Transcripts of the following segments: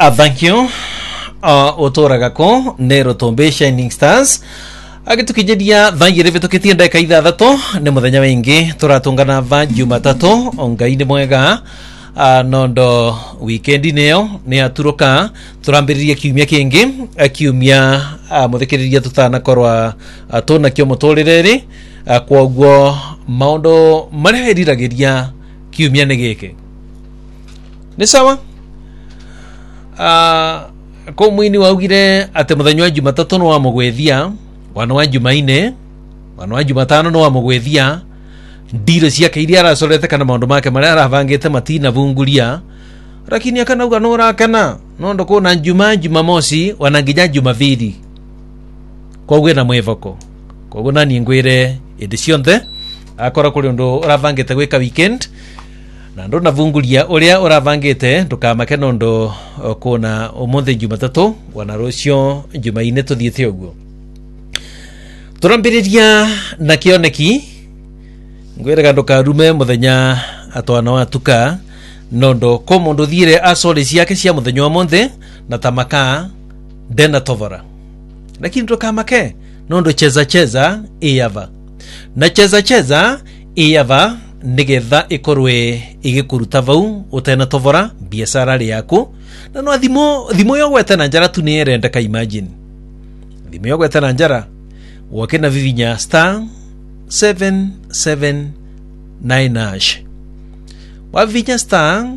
Thank you. Otoraga ko Nero Tombe Shining Stars. Agitukijedia thangire vitukitie ndeka ithathatũ ni muthenya wingi turatungana va Jumatatu ongaini mwega nondo weekend neo ni aturuka turambiririe kiumia kingi kiumia muthikiriria tutana korwa tuna kyo muturireri kwoguo maundu maria iriragiria kiumia ni giki ni sawa. Ko mwini waugire ate muthenya wa Jumatatu no amugwethia wana wa Jumaine wana wa Jumatano no amugwethia ndiro ciake iria aracorete kana maundu make maria aravangite matina vunguria lakini akanauga no rakana no ndo kuna Jumamosi wananginya Jumapili kogwe na mwevoko kogwe nani ngwire indi cionthe akora kuri ndo uravangite gwika weekend na ndo na vunguria uria uravangite ndukamake no ndo kuna umuthi Jumatatu wana rucio Jumaine tuthiete uguo turambiriria na kioneki ngwiraga ndukarume muthenya atwana watuka nondo ko mundu thire asole ciake cia muthenya wa monthe na tamaka dena tovora lakini ndukamake nondo cheza iyava na cheza iyava nigetha ikorwe igikuruta vau utena tovora biashara yaku na no thimo yo gweta na njara tu ni erenda ka imagine thimo yo gweta na njara wakena vivinya star 779 wavinya star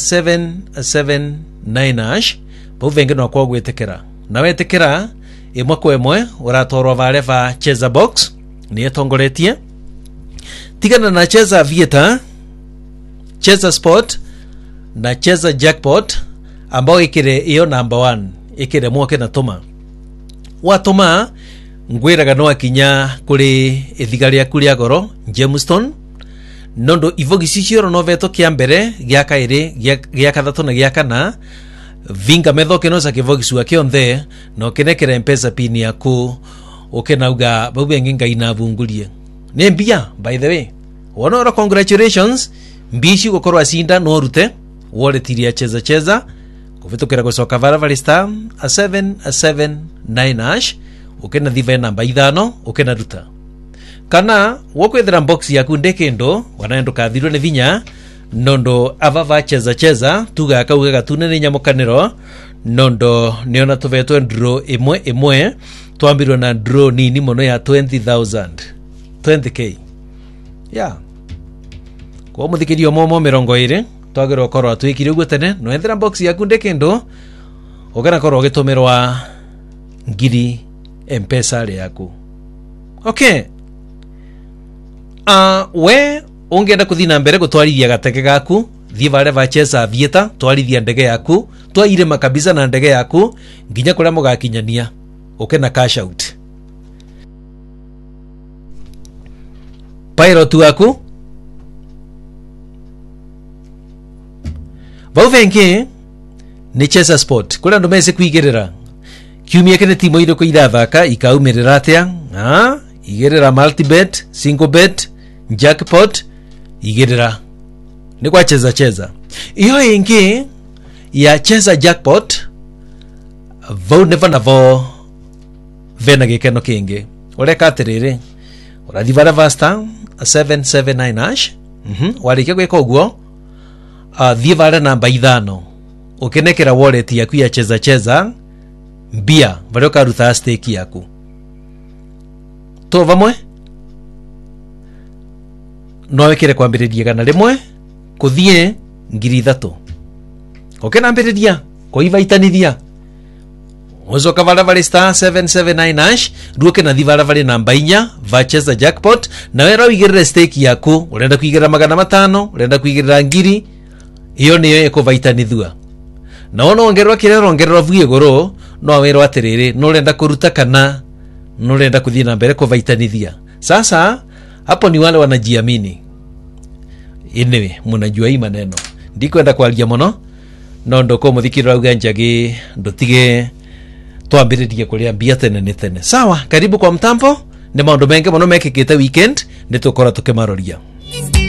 779 buvenge no kwa gwetekera na wetekera imwe kwa imwe uratorwa vale va cheza box ni etongoretie tigana na cheza vieta cheza sport na cheza jackpot ambao ikire iyo number 1 ikire mwoke na toma watoma ngwiraga no akinya kuri ithigari akuria goro Jamestown nondo ivogisi cioro no veto kia mbere gia kairi gia kathatu na gia kana vinga methoke no sakivogisi wake onthe no kinekera mpesa pin yaku ukenauga babu nginga ina vungulie ne mbia by the way wonora congratulations mbishi gukorwa asinda no rute wallet iria cheza kuvitukira gucoka vara star 779 ukena thiva namba 5 ukena ruta kana wokwethera box yaku ndekendo wanaendo kathirwo ni vinya nondo avava cheza tuga akauga gatune ni nyamukaniro nondo niona tuvetwe draw imwe twambirwo na draw nini mono ya 20k yeah kwa muthikirio momo 20 twagirwo korwa atwikire uguo tene no ethera box yaku ndekendo ukena korwa gitumirwa ngiri mpesa yaku okay we ungenda kuthina mbere gutwarithia gateke gaku thie vale va cheza vieta twarithia ndege yaku twaire makabisa na ndege yaku nginya kuria mugakinyania ukena cash out pilot waku bauvengi ni cheza sport kuria ndo mese kuigirira kiumia kene timo iro ko irathaka ikaumirira atia igirira multibet single bet jackpot igirira ni kwa cheza iyo ingi ya cheza jackpot vau never navo vena gikeno kingi ureka atiriri urathivara vasta 779 warike gweka uguo thivara namba 5 ukenekera wallet yaku ya cheza mbia vario karuta stake yaku to vamwe no wekere kwambiriria kana rimwe kuthie ngiri 3 okena ambiriria koivaitanithia uzoka vala star 779 ruoke na thivara vale namba 4 vacheza jackpot na wera wigirire stake yaku urenda kuigirira 500 urenda kuigirira ngiri iyo niyo ekuvaitanithua na ono ongerwa kirero ongerwa vuye goro no wero atiriri no renda kuruta kana no renda kuthia na mbere kuvaitanithia sasa hapo ni wale wanajiamini inewe munajua hii maneno ndikwenda kwaria muno no ndoko muthikirira uganjagi ndutige twambiririe kuria mbia tene sawa karibu kwa mtambo ni maundu menge muno mekikite weekend nitukora tukimaroria